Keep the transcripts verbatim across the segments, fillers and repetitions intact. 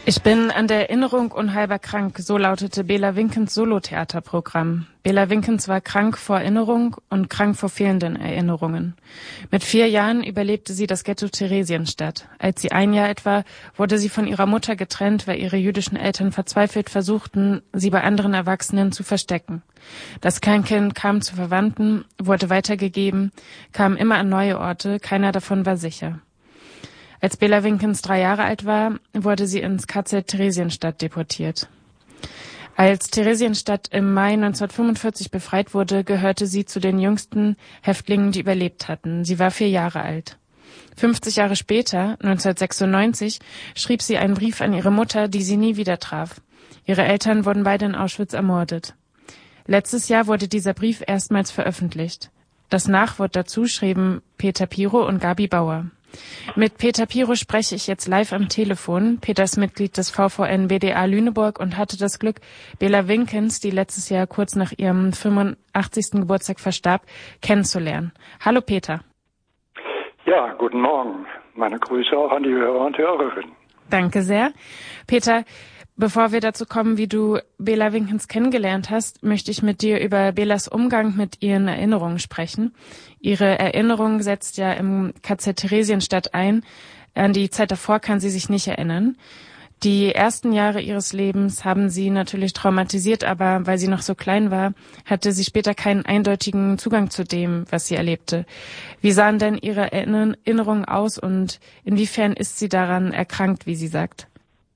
Ich bin an der Erinnerung unheilbar krank, so lautete Bela Winkens Solotheaterprogramm. Bela Winkens war krank vor Erinnerung und krank vor fehlenden Erinnerungen. Mit vier Jahren überlebte sie das Ghetto Theresienstadt. Als sie ein Jahr alt war, wurde sie von ihrer Mutter getrennt, weil ihre jüdischen Eltern verzweifelt versuchten, sie bei anderen Erwachsenen zu verstecken. Das Kleinkind kam zu Verwandten, wurde weitergegeben, kam immer an neue Orte, keiner davon war sicher. Als Bela Winkens drei Jahre alt war, wurde sie ins K Z Theresienstadt deportiert. Als Theresienstadt im Mai neunzehnhundertfünfundvierzig befreit wurde, gehörte sie zu den jüngsten Häftlingen, die überlebt hatten. Sie war vier Jahre alt. fünfzig Jahre später, neunzehnhundertsechsundneunzig, schrieb sie einen Brief an ihre Mutter, die sie nie wieder traf. Ihre Eltern wurden beide in Auschwitz ermordet. Letztes Jahr wurde dieser Brief erstmals veröffentlicht. Das Nachwort dazu schrieben Peter Piro und Gabi Bauer. Mit Peter Piro spreche ich jetzt live am Telefon. Peter ist Mitglied des V V N B D A Lüneburg und hatte das Glück, Bela Winkens, die letztes Jahr kurz nach ihrem fünfundachtzigsten Geburtstag verstarb, kennenzulernen. Hallo Peter. Ja, guten Morgen. Meine Grüße auch an die Hörer und Hörerinnen. Danke sehr. Peter, bevor wir dazu kommen, wie du Bela Winkens kennengelernt hast, möchte ich mit dir über Belas Umgang mit ihren Erinnerungen sprechen. Ihre Erinnerung setzt ja im K Z Theresienstadt ein. An die Zeit davor kann sie sich nicht erinnern. Die ersten Jahre ihres Lebens haben sie natürlich traumatisiert, aber weil sie noch so klein war, hatte sie später keinen eindeutigen Zugang zu dem, was sie erlebte. Wie sahen denn ihre Erinnerungen aus und inwiefern ist sie daran erkrankt, wie sie sagt?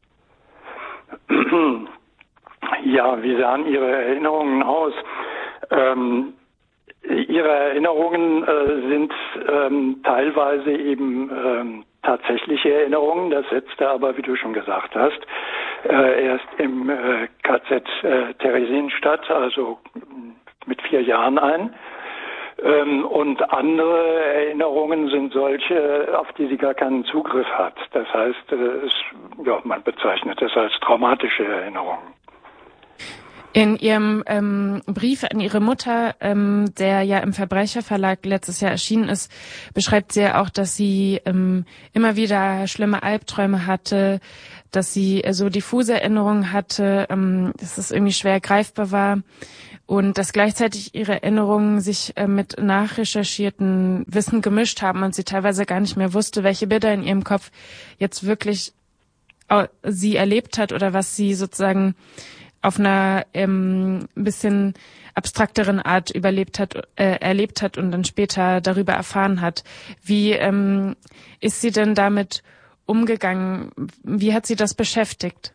Ja, wie sahen Ihre Erinnerungen aus? Ähm, Ihre Erinnerungen äh, sind ähm, teilweise eben ähm, tatsächliche Erinnerungen. Das setzte aber, wie du schon gesagt hast, äh, erst im äh, K Z äh, Theresienstadt, also mit vier Jahren ein. Ähm, und andere Erinnerungen sind solche, auf die sie gar keinen Zugriff hat. Das heißt, äh, es, ja, man bezeichnet es als traumatische Erinnerungen. In ihrem ähm, Brief an ihre Mutter, ähm, der ja im Verbrecherverlag letztes Jahr erschienen ist, beschreibt sie ja auch, dass sie ähm, immer wieder schlimme Albträume hatte, dass sie äh, so diffuse Erinnerungen hatte, ähm, dass es irgendwie schwer greifbar war und dass gleichzeitig ihre Erinnerungen sich äh, mit nachrecherchierten Wissen gemischt haben und sie teilweise gar nicht mehr wusste, welche Bilder in ihrem Kopf jetzt wirklich äh, sie erlebt hat oder was sie sozusagen auf einer ähm, bisschen abstrakteren Art überlebt hat, äh, erlebt hat und dann später darüber erfahren hat. Wie ähm, ist sie denn damit umgegangen? Wie hat sie das beschäftigt?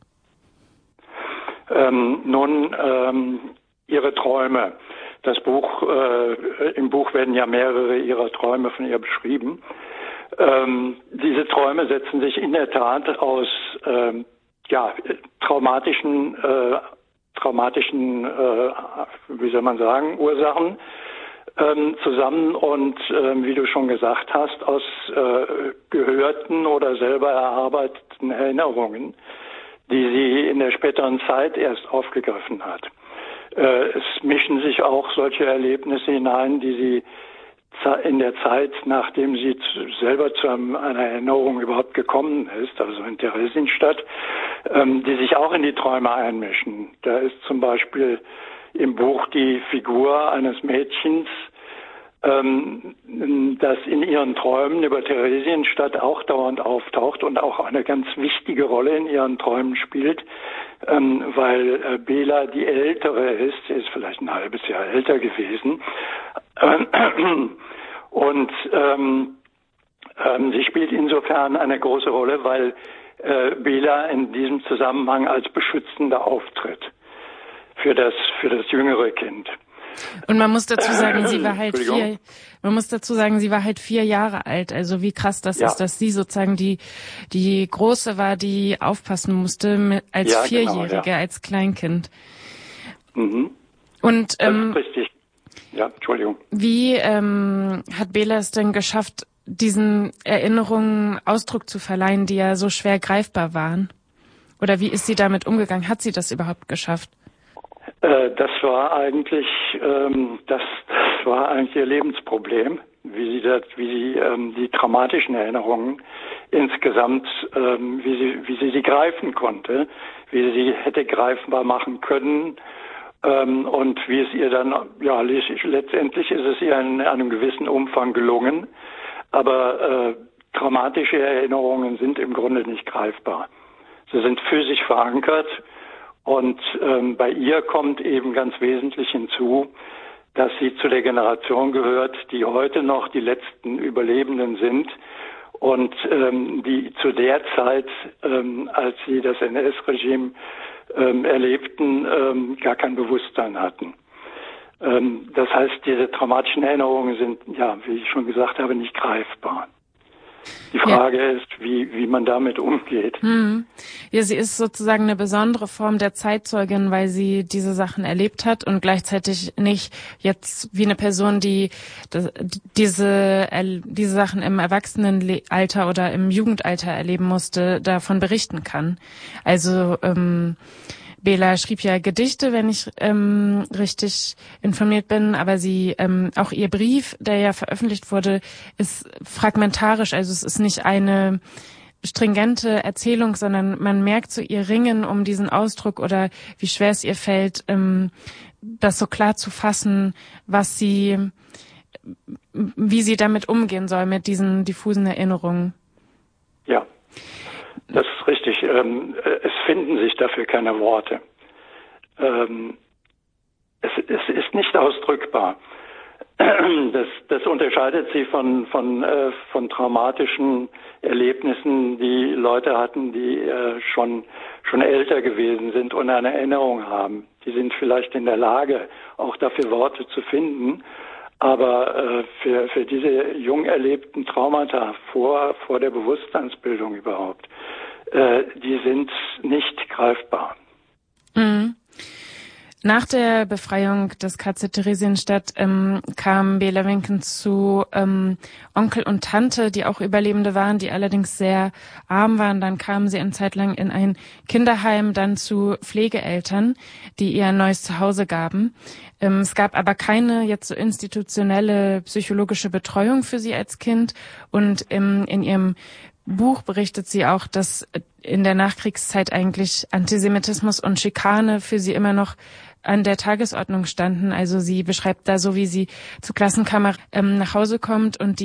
Ähm, nun, ähm, ihre Träume. Das Buch, äh, im Buch werden ja mehrere ihrer Träume von ihr beschrieben. Ähm, diese Träume setzen sich in der Tat aus ähm, ja, traumatischen, äh, traumatischen, äh, wie soll man sagen, Ursachen ähm, zusammen und, äh, wie du schon gesagt hast, aus äh, gehörten oder selber erarbeiteten Erinnerungen, die sie in der späteren Zeit erst aufgegriffen hat. Äh, es mischen sich auch solche Erlebnisse hinein, die sie in der Zeit, nachdem sie selber zu einer Erinnerung überhaupt gekommen ist, also in Theresienstadt, ähm, die sich auch in die Träume einmischen. Da ist zum Beispiel im Buch die Figur eines Mädchens, ähm, das in ihren Träumen über Theresienstadt auch dauernd auftaucht und auch eine ganz wichtige Rolle in ihren Träumen spielt, ähm, weil äh, Bela die Ältere ist, sie ist vielleicht ein halbes Jahr älter gewesen, und ähm, ähm, sie spielt insofern eine große Rolle, weil äh, Bela in diesem Zusammenhang als Beschützender auftritt für das für das jüngere Kind. Und man muss dazu sagen, sie war halt vier. Man muss dazu sagen, sie war halt vier Jahre alt. Also wie krass das ja. ist, dass sie sozusagen die die Große war, die aufpassen musste mit, als ja, Vierjährige, genau, ja. als Kleinkind. Mhm. Und ähm, das ist richtig. Ja, Entschuldigung. Wie ähm, hat Bela es denn geschafft, diesen Erinnerungen Ausdruck zu verleihen, die ja so schwer greifbar waren? Oder wie ist sie damit umgegangen? Hat sie das überhaupt geschafft? Äh, das war eigentlich, ähm, das, das war eigentlich ihr Lebensproblem. wie sie das, wie sie ähm, die traumatischen Erinnerungen insgesamt, ähm, wie sie, wie sie sie greifen konnte, wie sie sie hätte greifbar machen können, ähm, und wie es ihr dann, ja, letztendlich ist es ihr in einem gewissen Umfang gelungen, aber äh, traumatische Erinnerungen sind im Grunde nicht greifbar. Sie sind physisch verankert und ähm, bei ihr kommt eben ganz wesentlich hinzu, dass sie zu der Generation gehört, die heute noch die letzten Überlebenden sind und ähm, die zu der Zeit, ähm, als sie das N S-Regime ähm, erlebten, ähm, gar kein Bewusstsein hatten. Ähm, das heißt, diese traumatischen Erinnerungen sind, ja, wie ich schon gesagt habe, nicht greifbar. Die Frage ja. ist, wie, wie man damit umgeht. Hm. Ja, sie ist sozusagen eine besondere Form der Zeitzeugin, weil sie diese Sachen erlebt hat und gleichzeitig nicht jetzt wie eine Person, die das, diese, diese Sachen im Erwachsenenalter oder im Jugendalter erleben musste, davon berichten kann. Also, ähm, Bela schrieb ja Gedichte, wenn ich ähm, richtig informiert bin, aber sie ähm, auch ihr Brief, der ja veröffentlicht wurde, ist fragmentarisch. Also es ist nicht eine stringente Erzählung, sondern man merkt so ihr Ringen um diesen Ausdruck oder wie schwer es ihr fällt, ähm, das so klar zu fassen, was sie, wie sie damit umgehen soll mit diesen diffusen Erinnerungen. Ja. Das ist richtig. Es finden sich dafür keine Worte. Es, es ist nicht ausdrückbar. Das, das unterscheidet sie von, von, von traumatischen Erlebnissen, die Leute hatten, die schon, schon älter gewesen sind und eine Erinnerung haben. Die sind vielleicht in der Lage, auch dafür Worte zu finden. Aber äh, für, für diese jung erlebten Traumata vor, vor der Bewusstseinsbildung überhaupt, äh, die sind nicht greifbar. Mhm. Nach der Befreiung des K Z Theresienstadt ähm, kam Bela Winkens zu ähm, Onkel und Tante, die auch Überlebende waren, die allerdings sehr arm waren. Dann kamen sie eine Zeit lang in ein Kinderheim, dann zu Pflegeeltern, die ihr ein neues Zuhause gaben. Ähm, es gab aber keine jetzt so institutionelle psychologische Betreuung für sie als Kind. Und ähm, in ihrem Buch berichtet sie auch, dass in der Nachkriegszeit eigentlich Antisemitismus und Schikane für sie immer noch an der Tagesordnung standen. Also sie beschreibt da so, wie sie zu Klassenkameraden ähm, nach Hause kommt und die